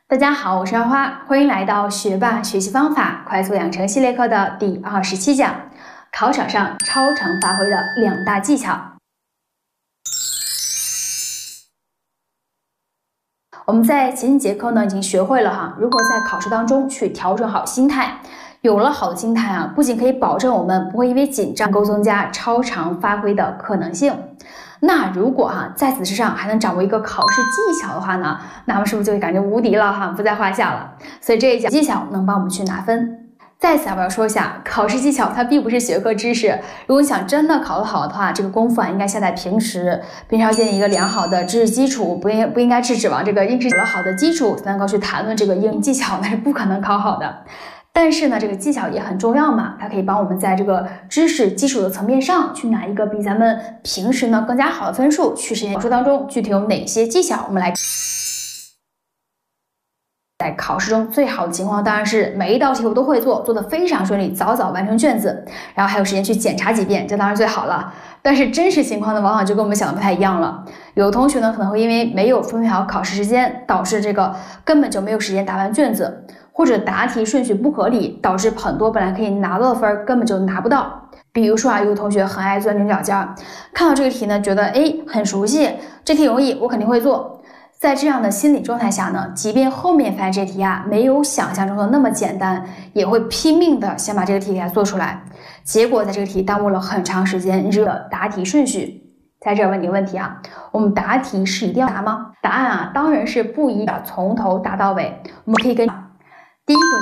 大家好，我是阿花，欢迎来到学霸学习方法快速养成系列课的第27讲，考场上超常发挥的2大技巧。我们在前几节课呢已经学会了如何在考试当中去调整好心态。有了好的心态不仅可以保证我们不会因为紧张，能够增加超常发挥的可能性。那如果在此之上还能掌握一个考试技巧的话呢，那我们是不是就会感觉无敌了不在话下了？所以这一讲技巧能帮我们去拿分。在此我要说一下，考试技巧它并不是学科知识，如果你想真的考得好的话，这个功夫应该下在平时要建立一个良好的知识基础，不应该只指望这个应试有了好的基础才能够去谈论这个应技巧，那是不可能考好的。但是呢，这个技巧也很重要嘛，它可以帮我们在这个知识基础的层面上去拿一个比咱们平时呢更加好的分数，去实现考试当中具体有哪些技巧，我们来。在考试中最好的情况当然是每一道题我都会做得非常顺利，早早完成卷子，然后还有时间去检查几遍，这当然最好了。但是真实情况呢，往往就跟我们想的不太一样了。有的同学呢可能会因为没有分配好考试时间，导致这个根本就没有时间答完卷子，或者答题顺序不合理，导致很多本来可以拿到的分根本就拿不到。比如说有的同学很爱钻牛角尖，看到这个题呢觉得很熟悉，这题容易，我肯定会做。在这样的心理状态下呢，即便后面发现这题没有想象中的那么简单，也会拼命的想把这个题给它做出来，结果在这个题耽误了很长时间，你的答题顺序。在这问你个问题我们答题是一定要答吗？答案当然是不宜从头答到尾，我们可以跟第一个